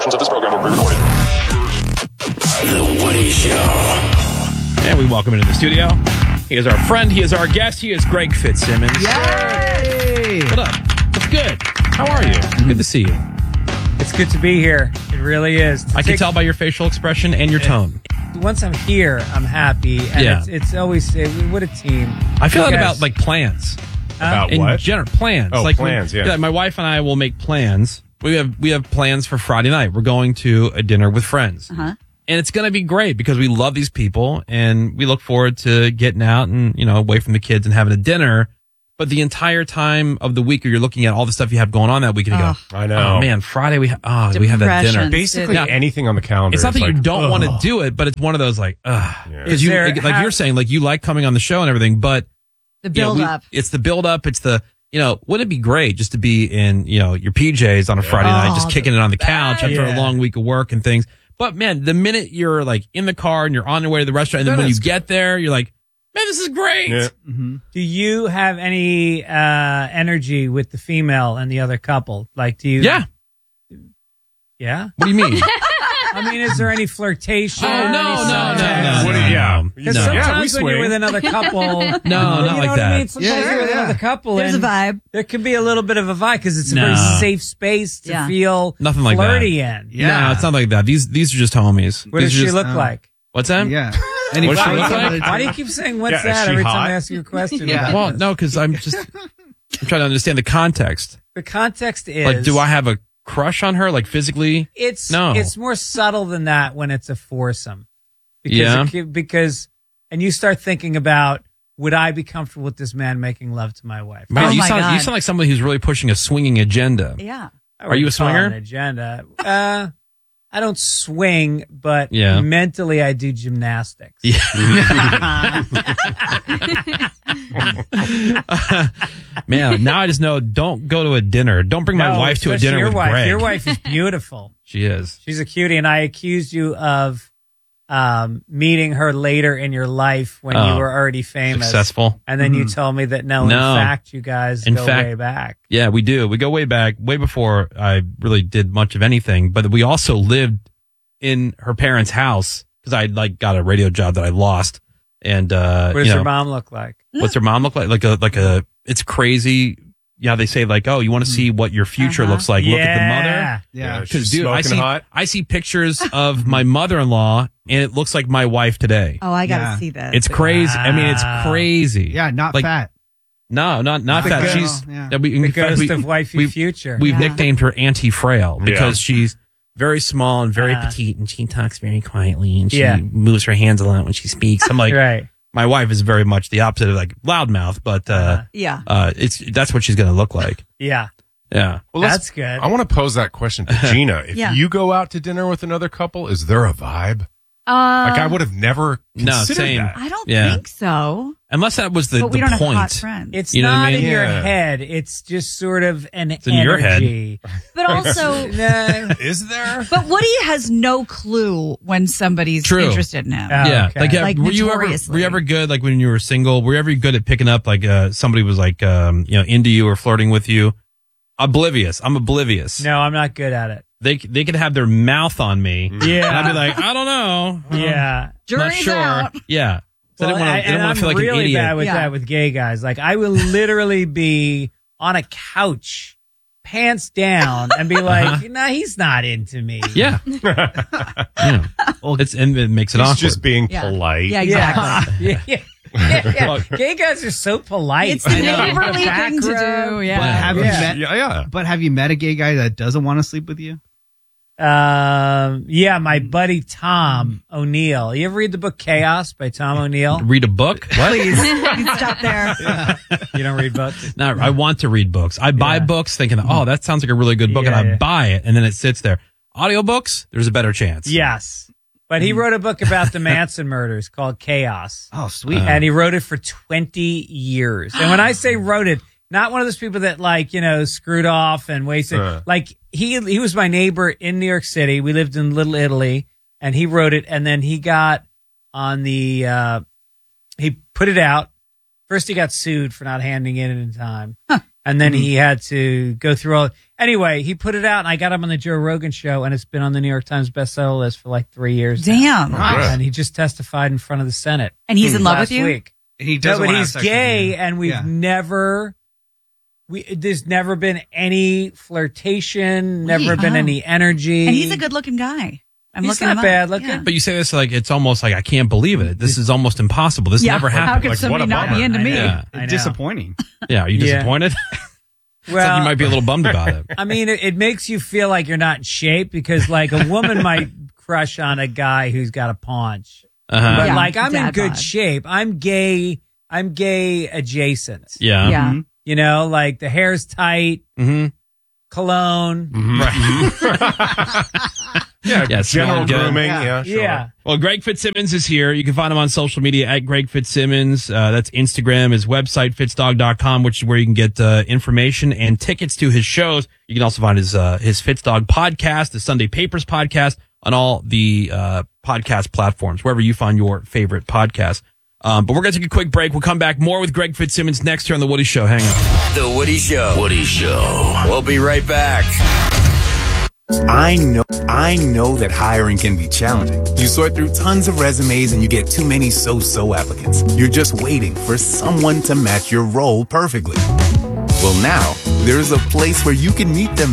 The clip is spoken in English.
Portions of this program are pre-recorded. The Woody Show. And we welcome into the studio. He is our friend. He is our guest. He is Greg Fitzsimmons. Yay! What up? What's good? How are you? Good to see you. It's good to be here. It really is. I can tell by your facial expression and your tone. Once I'm here, I'm happy. And Yeah. it's always, what a team. I feel You that guys- about like plans. About In what? general, plans. Oh, like plans, yeah. My wife and I will make plans. We have plans for Friday night. We're going to a dinner with friends. Uh-huh. And it's going to be great because we love these people and we look forward to getting out and, away from the kids and having a dinner. But the entire time of the week, you're looking at all the stuff you have going on that week and you go, I know. oh man, Friday we have that dinner. Depression. Basically Yeah. anything on the calendar. It's not that is you like, don't want to ugh. do it, but it's one of those like, Yeah. because you, like you're saying, like you like coming on the show and everything, but The build up. it's the build up. It's the, wouldn't it be great just to be in, your PJs on a Friday night, just kicking it on the couch after a long week of work and things. But man, the minute you're like in the car and you're on your way to the restaurant, and then when you get there, you're like, man, this is great. Yeah. Do you have any energy with the female and the other couple? Like, do you? Yeah. Yeah? What do you mean? I mean, is there any flirtation? Oh, no. What do you- yeah. Because No. sometimes when you're swing. with another couple, No, you not know like what that. I mean? Sometimes Yeah, you're with yeah. another couple, There's a and vibe. there can be a little bit of a vibe because it's a No. very safe space to Yeah. feel Nothing like that. flirty in. No, it's not like that. These are just homies. What does These are she just- look like? What's that? Yeah. What does she look like? Why do you keep saying what's Yeah, is that she every time hot? I ask you a question? Yeah. about Well, this? no, because I'm trying to understand the context. The context is Like, do I have a crush on her, like physically? No. It's more subtle than that when it's a foursome. Yeah. Because and you start thinking about, would I be comfortable with this man making love to my wife? Wow, Oh you my sound God. like somebody who's really pushing a swinging agenda. Yeah. I Are you a wouldn't call it swinger? An agenda. I don't swing, but Yeah. mentally I do gymnastics. Man, now I just know, don't go to a dinner. Don't bring my No, wife to a especially dinner your with wife. Greg. Your wife is beautiful. She is. She's a cutie, and I accused you of meeting her later in your life when you were already famous. Successful. And then you told me that no, No. in fact, you guys In go fact- way back. Yeah, we do. We go way back, way before I really did much of anything. But we also lived in her parents' house because I got a radio job that I lost. And What does her mom look like? what's her mom look like? Like a. It's crazy. Yeah, they say like, oh, you want to see what your future looks like? Look at the mother. Yeah, Because she's dude, smoking hot. I see pictures of my mother-in-law, and it looks like my wife today. Oh, I gotta see this. It's crazy. I mean, it's crazy. Yeah, not Like, fat. No, not The fat. ghost- She's yeah. that we, in The fact, ghost we- of wifey we- future. We've Yeah. nicknamed her Auntie Frail because Yeah. she's very small and very petite, and she talks very quietly, and she Yeah. moves her hands a lot when she speaks. I'm like, Right. my wife is very much the opposite of like loudmouth, but Yeah. that's what she's gonna look like. Yeah. Yeah. Well, That's good. I want to pose that question to Gina. If Yeah. you go out to dinner with another couple, is there a vibe? Like I would have never No, considered same. that. I don't Yeah. think so. Unless that was the But we don't point. have hot friends. It's You know what not I mean? in your Yeah. head. It's just sort of an in your head. energy. But also, No. Is there? but Woody has no clue when somebody's True. interested in him. Oh, Yeah, okay. like, Like, were you notoriously. ever good like when you were single? Were you ever good at picking up like somebody was like into you or flirting with you? Oblivious. I'm oblivious. No, I'm not good at it. They could have their mouth on me. Yeah. And I'd be like, I don't know. Yeah. Not Jury's sure. out. Yeah. So Well, I didn't want I'm to feel like an really idiot. bad with Yeah. that with gay guys. Like I will literally be on a couch, pants down, and be like, "Nah, he's not into me." Yeah. Yeah. Well, and it makes it He's awkward. just being Yeah. polite. Yeah, exactly. Yeah. Gay guys are so polite. It's the You know, neighborly back thing to rub. do. But Yeah. have you Yeah. met? Yeah. But have you met a gay guy that doesn't want to sleep with you? Yeah, my buddy Tom O'Neill. You ever read the book Chaos by Tom O'Neill? Read a book? What? Please stop there. You don't read books? No, I want to read books. I buy books thinking, oh, that sounds like a really good book, and I buy it, and then it sits there. Audiobooks, there's a better chance. Yes. But he wrote a book about the Manson murders called Chaos. Oh, sweet. And he wrote it for 20 years. And when I say wrote it, not one of those people that screwed off and wasted. Like he was my neighbor in New York City. We lived in Little Italy, and he wrote it. And then he got on the, he put it out. First, he got sued for not handing it in time. And then he had to go through all, Anyway, he put it out, and I got him on the Joe Rogan show, and it's been on the New York Times bestseller list for like 3 years. Damn. Now. And he just testified in front of the Senate. And he's in love last with you? week. And he doesn't No, but want to he's have sex with gay, you. and we've never. There's never been any flirtation, never been any energy. And he's a good-looking guy. He's looking not him up. bad looking. Yeah. But you say this like it's almost like I can't believe it. This is almost impossible. This never How happened. could Like, somebody what a not be bummer. into I me? know. Yeah. I know. Disappointing. Yeah, are you Yeah. disappointed? Well, You might be a little bummed about it. I mean, it makes you feel like you're not in shape because, like, a woman might crush on a guy who's got a paunch, Uh-huh. but Yeah, like, I'm in dad good bod. shape. I'm gay adjacent. Yeah. Yeah. You know, like the hair's tight, Mm-hmm. cologne. Yeah, Yeah, general smelling good. grooming. Yeah, sure. Yeah. Well, Greg Fitzsimmons is here. You can find him on social media at Greg Fitzsimmons. That's Instagram, his website, fitzdog.com, which is where you can get information and tickets to his shows. You can also find his Fitzdog podcast, the Sunday Papers podcast, on all the podcast platforms, wherever you find your favorite podcast. But we're going to take a quick break. We'll come back more with Greg Fitzsimmons next here on The Woody Show. Hang on. The Woody Show. Woody Show. We'll be right back. I know that hiring can be challenging. You sort through tons of resumes and you get too many so-so applicants. You're just waiting for someone to match your role perfectly. Well, now, there's a place where you can meet them